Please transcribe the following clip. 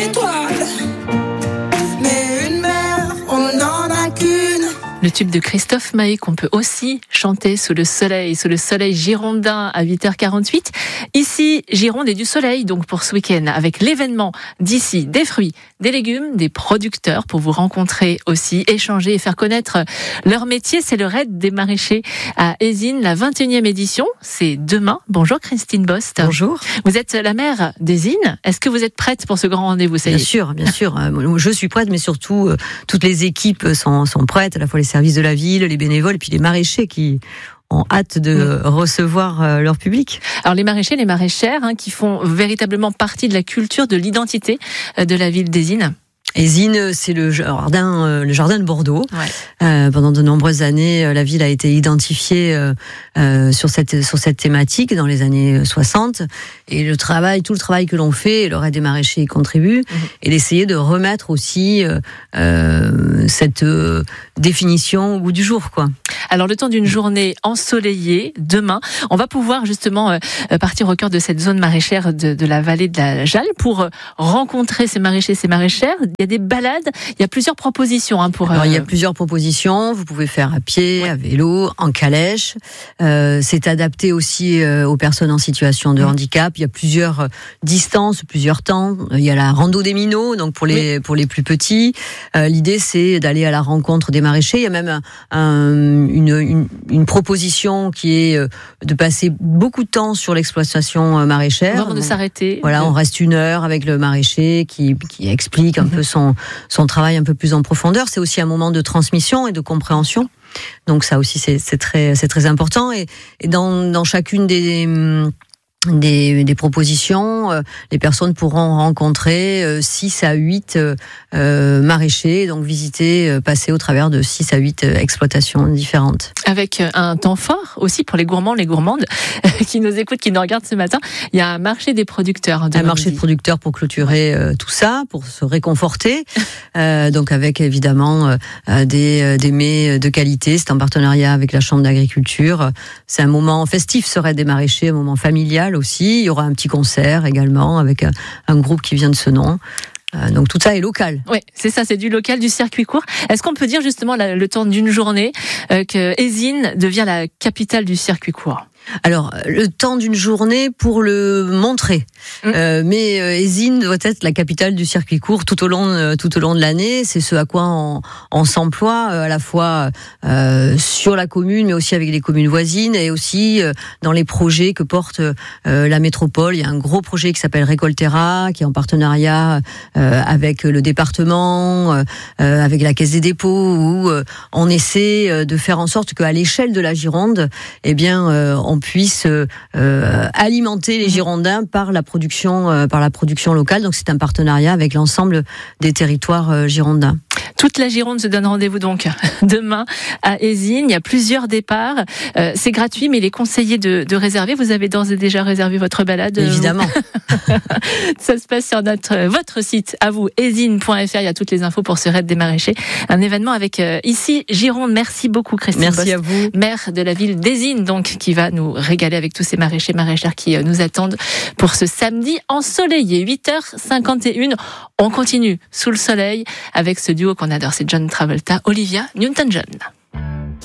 étoile. Mais une mère, on n'en a qu'une. Le tube de Christophe Maé qu'on peut aussi chanter sous le soleil girondin à 8h48. Ici, Gironde et du soleil donc pour ce week-end avec l'événement d'ici, des fruits, des légumes, des producteurs pour vous rencontrer aussi, échanger et faire connaître leur métier. C'est le raid des maraîchers à Ézines, la 21e édition. C'est demain. Bonjour Christine Bost. Bonjour. Vous êtes la maire d'Ézines. Est-ce que vous êtes prête pour ce grand rendez-vous? Bien sûr. Je suis prête, mais surtout toutes les équipes sont prêtes, à la fois les services de la ville, les bénévoles, et puis les maraîchers qui ont hâte de recevoir leur public. Alors les maraîchers, les maraîchères, qui font véritablement partie de la culture, de l'identité de la ville d'Ézines. Ézines, c'est le jardin de Bordeaux. Ouais. Pendant de nombreuses années, la ville a été identifiée sur cette thématique dans les années 60. Et tout le travail que l'on fait, le raid des maraîchers y contribue, et d'essayer de remettre aussi cette définition au goût du jour, quoi. Alors le temps d'une journée ensoleillée, demain, on va pouvoir justement partir au cœur de cette zone maraîchère de la vallée de la Jalle pour rencontrer ces maraîchers, ces maraîchères. Il y a des balades, il y a plusieurs propositions Alors, il y a plusieurs propositions. Vous pouvez faire à pied, à vélo, en calèche. C'est adapté aussi aux personnes en situation de handicap. Il y a plusieurs distances, plusieurs temps. Il y a la rando des minots, donc pour les plus petits. L'idée, c'est d'aller à la rencontre des maraîchers. Il y a même une proposition qui est de passer beaucoup de temps sur l'exploitation maraîchère. Vraiment de s'arrêter. Voilà, on reste 1 heure avec le maraîcher qui explique un peu son travail un peu plus en profondeur. C'est aussi un moment de transmission et de compréhension. Donc ça aussi, c'est très important. Et dans chacune des propositions, les personnes pourront rencontrer 6 à 8 maraîchers, donc passer au travers de 6 à 8 exploitations différentes. Avec un temps fort aussi pour les gourmands, les gourmandes qui nous écoutent, qui nous regardent ce matin. Il y a un marché des producteurs. Un marché de producteurs pour clôturer tout ça, pour se réconforter. Donc avec évidemment des mets de qualité. C'est en partenariat avec la Chambre d'agriculture. C'est un moment festif, serait des maraîchers, un moment familial aussi. Il y aura un petit concert également avec un groupe qui vient de ce nom. Donc tout ça est local. Oui, c'est ça, c'est du local, du circuit court. Est-ce qu'on peut dire justement le temps d'une journée que Ézines devient la capitale du circuit court? Alors, le temps d'une journée pour le montrer. Mais Ézines doit être la capitale du circuit court tout au long de l'année. C'est ce à quoi on s'emploie, à la fois sur la commune, mais aussi avec les communes voisines, et aussi dans les projets que porte la métropole. Il y a un gros projet qui s'appelle Récoltera, qui est en partenariat avec le département, avec la Caisse des dépôts, où on essaie de faire en sorte qu'à l'échelle de la Gironde, on puisse alimenter les Girondins par la production locale. Donc c'est un partenariat avec l'ensemble des territoires girondins. Toute la Gironde se donne rendez-vous donc demain à Ézines. Il y a plusieurs départs. C'est gratuit, mais il est conseillé de réserver. Vous avez d'ores et déjà réservé votre balade? Évidemment. Ça se passe sur votre site, à vous, ézines.fr. Il y a toutes les infos pour ce raid des maraîchers. Un événement avec ici Gironde. Merci beaucoup Christine Bost. Merci à vous. Maire de la ville d'Ézines, donc, qui va nous régaler avec tous ces maraîchers, maraîchères qui nous attendent pour ce samedi ensoleillé. 8h51. On continue sous le soleil avec ce duo qu'on adore, c'est John Travolta, Olivia Newton-John.